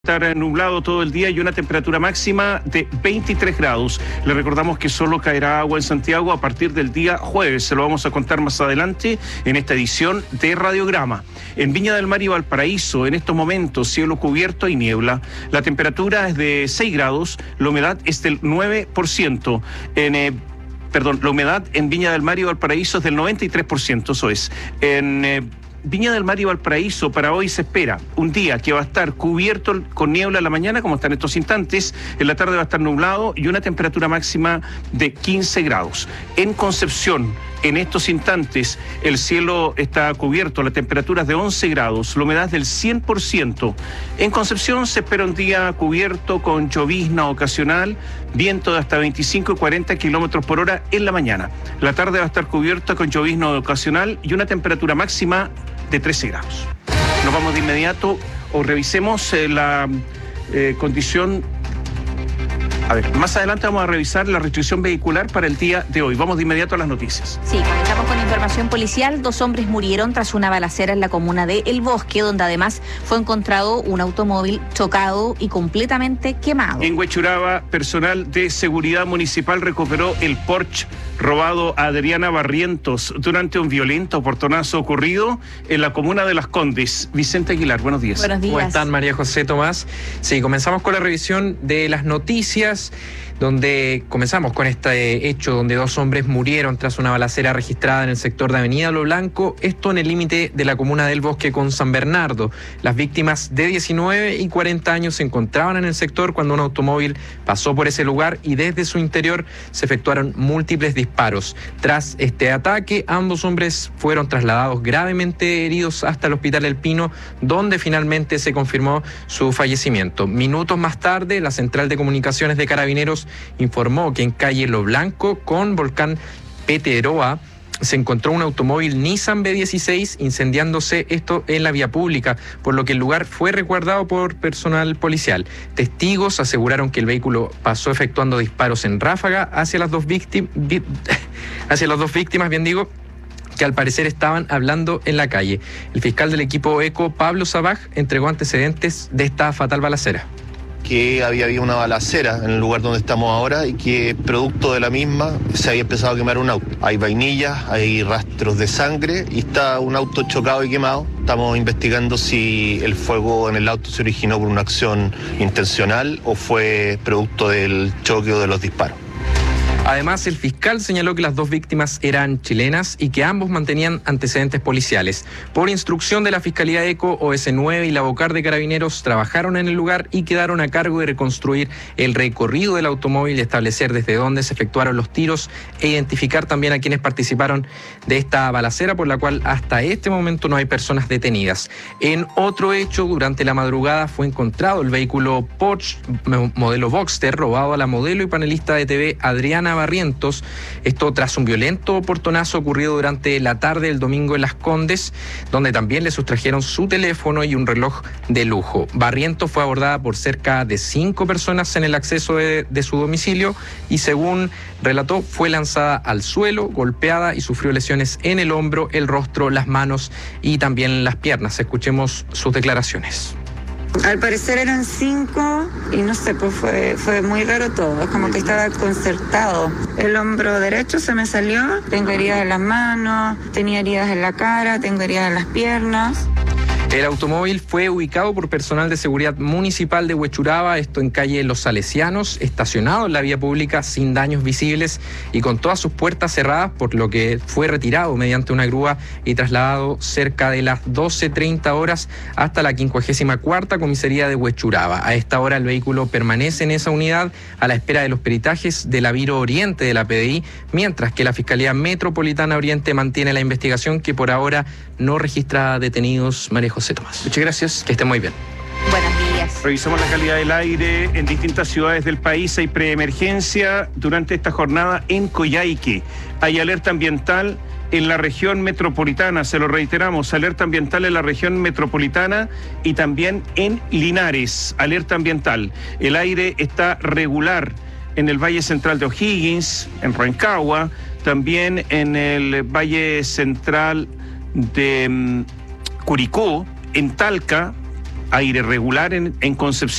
Estar nublado todo el día y una temperatura máxima de 23 grados. Le recordamos que solo caerá agua en Santiago a partir del día jueves. Se lo vamos a contar más adelante en esta edición de Radiograma. En Viña del Mar y Valparaíso, en estos momentos, cielo cubierto y niebla. La temperatura es de 6 grados, la humedad es del 9%. La humedad en Viña del Mar y Valparaíso es del 93%, eso es. Viña del Mar y Valparaíso para hoy se espera un día que va a estar cubierto con niebla en la mañana, como está en estos instantes, en la tarde va a estar nublado y una temperatura máxima de 15 grados. En Concepción, en estos instantes, el cielo está cubierto, la temperatura es de 11 grados, la humedad es del 100%. En Concepción se espera un día cubierto con llovizna ocasional, viento de hasta 25 y 40 kilómetros por hora en la mañana. La tarde va a estar cubierta con llovizna ocasional y una temperatura máxima de 13 grados. Nos vamos de inmediato o revisemos la condición. A ver, más adelante vamos a revisar la restricción vehicular para el día de hoy. Vamos de inmediato a las noticias. Sí, comenzamos con información policial. 2 hombres murieron tras una balacera en la comuna de El Bosque, donde además fue encontrado un automóvil chocado y completamente quemado. En Huechuraba, personal de seguridad municipal recuperó el Porsche robado a Adriana Barrientos durante un violento portonazo ocurrido en la comuna de Las Condes. Vicente Aguilar, buenos días. Buenos días. ¿Cómo están, María José, Tomás? Sí, comenzamos con la revisión de las noticias, donde comenzamos con este hecho donde 2 hombres murieron tras una balacera registrada en el sector de Avenida Lo Blanco, esto en el límite de la comuna del Bosque con San Bernardo. Las víctimas de 19 y 40 años se encontraban en el sector cuando un automóvil pasó por ese lugar y desde su interior se efectuaron múltiples disparos. Tras este ataque, ambos hombres fueron trasladados gravemente heridos hasta el Hospital El Pino, donde finalmente se confirmó su fallecimiento. Minutos más tarde, la Central de Comunicaciones de Carabineros informó que en calle Lo Blanco con Volcán Peteroa se encontró un automóvil Nissan B16 incendiándose, esto en la vía pública, por lo que el lugar fue resguardado por personal policial. Testigos aseguraron que el vehículo pasó efectuando disparos en ráfaga hacia las dos víctimas, que al parecer estaban hablando en la calle. El fiscal del equipo ECO, Pablo Sabaj, entregó antecedentes de esta fatal balacera. Que había habido una balacera en el lugar donde estamos ahora y que producto de la misma se había empezado a quemar un auto. Hay vainillas, hay rastros de sangre y está un auto chocado y quemado. Estamos investigando si el fuego en el auto se originó por una acción intencional o fue producto del choque o de los disparos. Además, el fiscal señaló que las 2 víctimas eran chilenas y que ambos mantenían antecedentes policiales. Por instrucción de la Fiscalía ECO, OS9 y la Bocar de Carabineros trabajaron en el lugar y quedaron a cargo de reconstruir el recorrido del automóvil y establecer desde dónde se efectuaron los tiros e identificar también a quienes participaron de esta balacera, por la cual hasta este momento no hay personas detenidas. En otro hecho, durante la madrugada fue encontrado el vehículo Porsche modelo Boxster robado a la modelo y panelista de TV Adriana Barrientos, esto tras un violento portonazo ocurrido durante la tarde del domingo en Las Condes, donde también le sustrajeron su teléfono y un reloj de lujo. Barrientos fue abordada por cerca de 5 personas en el acceso de su domicilio y, según relató, fue lanzada al suelo, golpeada y sufrió lesiones en el hombro, el rostro, las manos y también las piernas. Escuchemos sus declaraciones. Al parecer eran 5 y no sé, pues fue muy raro todo, como que estaba concertado. El hombro derecho se me salió, tengo heridas en las manos, tenía heridas en la cara, tengo heridas en las piernas. El automóvil fue ubicado por personal de seguridad municipal de Huechuraba, esto en calle Los Salesianos, estacionado en la vía pública sin daños visibles y con todas sus puertas cerradas, por lo que fue retirado mediante una grúa y trasladado cerca de las 12:30 horas hasta la 54ª comisaría de Huechuraba. A esta hora el vehículo permanece en esa unidad a la espera de los peritajes de la Biro Oriente de la PDI, mientras que la Fiscalía Metropolitana Oriente mantiene la investigación que por ahora no registra detenidos. María José, Tomás. Muchas gracias. Que esté muy bien. Buenos días. Revisamos la calidad del aire en distintas ciudades del país. Hay preemergencia durante esta jornada en Coyhaique. Hay alerta ambiental en la región metropolitana, se lo reiteramos, alerta ambiental en la región metropolitana y también en Linares, alerta ambiental. El aire está regular en el Valle Central de O'Higgins, en Rancagua, también en el Valle Central de Curicó, en Talca, aire regular en Concepción.